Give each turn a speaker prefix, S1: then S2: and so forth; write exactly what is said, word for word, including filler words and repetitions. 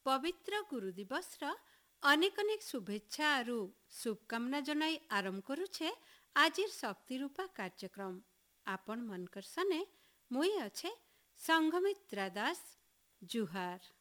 S1: पवित्र गुरु दिवसर अनेक अनेक शुभेच्छा आरु शुभकामना जनाई आरंभ करुछे आजिर शक्ति रूपा कार्यक्रम। आपण मनकर सने मुई अच्छे संघमित्रा दास जुहार।